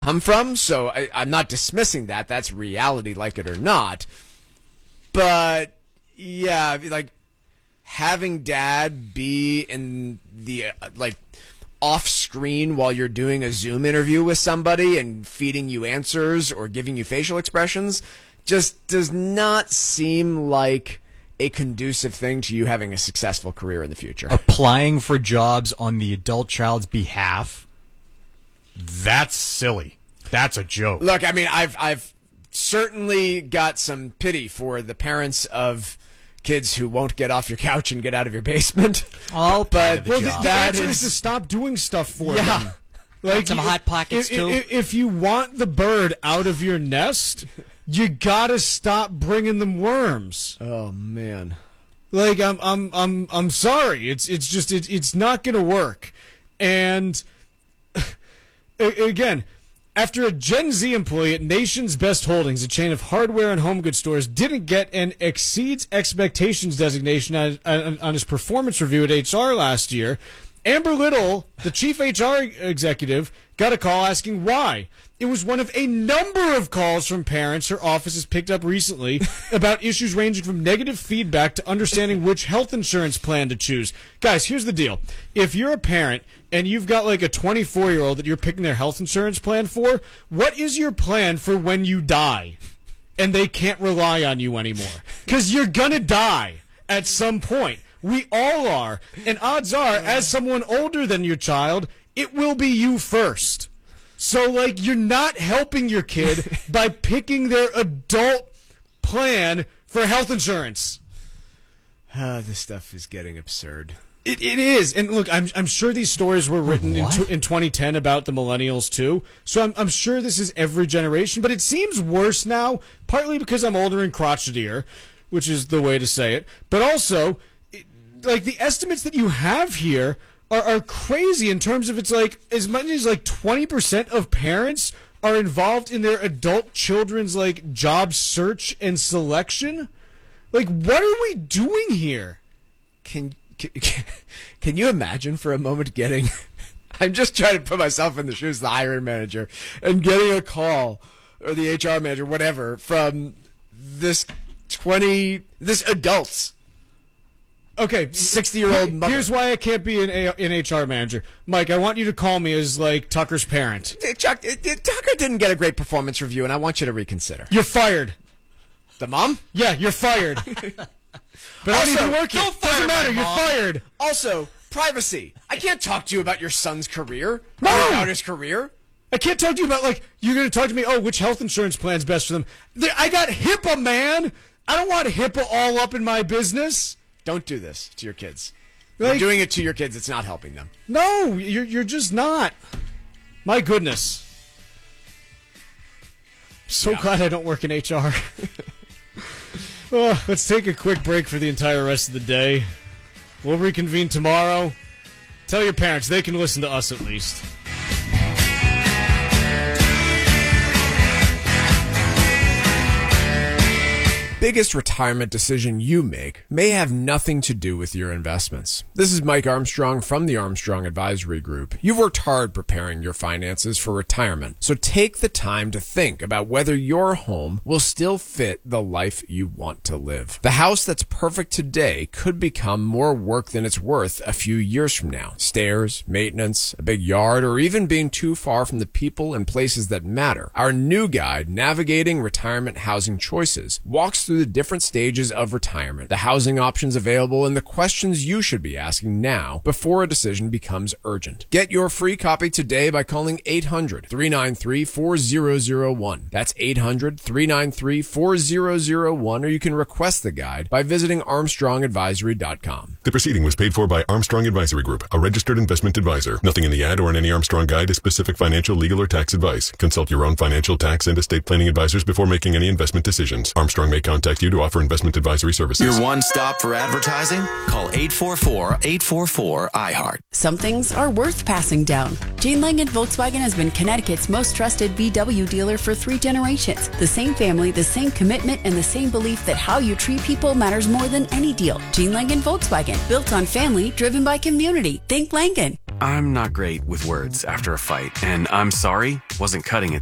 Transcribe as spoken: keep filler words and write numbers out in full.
I'm from, so I, I'm not dismissing that. That's reality, like it or not. But, yeah, like, having dad be in the, uh, like, off-screen while you're doing a Zoom interview with somebody and feeding you answers or giving you facial expressions just does not seem like a conducive thing to you having a successful career in the future. Applying for jobs on the adult child's behalf, that's silly. That's a joke. Look, I mean, I've I've certainly got some pity for the parents of kids who won't get off your couch and get out of your basement. Oh, but well, The answer is to stop doing stuff for Yeah. them. Like some you- Hot Pockets, if, too. If, if you want the bird out of your nest, you gotta stop bringing them worms. Oh man. Like I'm, I'm, I'm, I'm sorry. It's, it's just, it, it's not gonna work. And a- again, after a Gen Z employee at Nation's Best Holdings, a chain of hardware and home goods stores, didn't get an exceeds expectations designation on, on, on his performance review at H R last year, Amber Little, the chief H R executive, got a call asking why. It was one of a number of calls from parents her office has picked up recently about issues ranging from negative feedback to understanding which health insurance plan to choose. Guys, here's the deal. If you're a parent and you've got like a twenty-four-year-old that you're picking their health insurance plan for, what is your plan for when you die and they can't rely on you anymore? Because you're going to die at some point. We all are. And odds are, as someone older than your child, it will be you first. So, like, you're not helping your kid by picking their adult plan for health insurance. Uh, this stuff is getting absurd. It, it is. And look, I'm, I'm sure these stories were written in, tw- in twenty ten about the millennials, too. So I'm, I'm sure this is every generation. But it seems worse now, partly because I'm older and crotchetier, which is the way to say it. But also, it, like, the estimates that you have here are, are crazy in terms of it's like as much as like twenty percent of parents are involved in their adult children's like job search and selection. Like, what are we doing here? Can can, can you imagine for a moment getting I'm just trying to put myself in the shoes of the hiring manager and getting a call, or the H R manager, whatever, from this twenty this adults. Okay, sixty-year-old mother. Here's why I can't be an, A- an H R manager. Mike, I want you to call me as, like, Tucker's parent. Chuck, it, it, Tucker didn't get a great performance review, and I want you to reconsider. You're fired. The mom? Yeah, you're fired. But I don't even work here. Doesn't matter, you're fired. Also, privacy. I can't talk to you about your son's career. No! Or about his career. I can't talk to you about, like, you're going to talk to me, oh, which health insurance plan's best for them. There- I got HIPAA, man. I don't want HIPAA all up in my business. Don't do this to your kids. Like- You're doing it to your kids. It's not helping them. No, you're, you're just not. My goodness. So Yeah. glad I don't work in H R. Oh, let's take a quick break for the entire rest of the day. We'll reconvene tomorrow. Tell your parents they can listen to us at least. Biggest retirement decision you make may have nothing to do with your investments. This is Mike Armstrong from the Armstrong Advisory Group. You've worked hard preparing your finances for retirement, so take the time to think about whether your home will still fit the life you want to live. The house that's perfect today could become more work than it's worth a few years from now. Stairs, maintenance, a big yard, or even being too far from the people and places that matter. Our new guide, Navigating Retirement Housing Choices, walks through the different stages of retirement, the housing options available, and the questions you should be asking now before a decision becomes urgent. Get your free copy today by calling eight hundred, three nine three, four zero zero one. That's eight hundred, three nine three, four zero zero one, or you can request the guide by visiting armstrong advisory dot com. The proceeding was paid for by Armstrong Advisory Group, a registered investment advisor. Nothing in the ad or in any Armstrong guide is specific financial, legal, or tax advice. Consult your own financial, tax, and estate planning advisors before making any investment decisions. Armstrong may contact you to offer investment advisory services. Your one stop for advertising? Call eight four four, eight four four, I heart. Some things are worth passing down. Gene Langan Volkswagen has been Connecticut's most trusted V W dealer for three generations. The same family, the same commitment, and the same belief that how you treat people matters more than any deal. Gene Langan Volkswagen, built on family, driven by community. Think Langan. I'm not great with words after a fight, and I'm sorry wasn't cutting it